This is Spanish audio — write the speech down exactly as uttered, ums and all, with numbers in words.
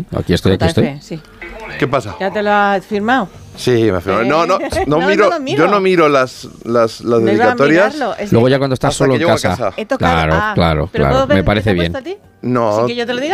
sí, aquí estoy, aquí estoy. Sí. ¿Qué pasa? ¿Ya te lo has firmado? Sí, me ha firmado. No, no, no, No, miro, no lo miro. yo no miro las, las, las No iba a dedicatorias. mirarlo, es Luego que- ya cuando estás Hasta solo que en llego a casa. casa. He tocado- Claro, ah, claro, ¿pero claro. puedo ver Me qué parece te ha bien. puesto a ti? No, ¿Sin que yo te lo diga?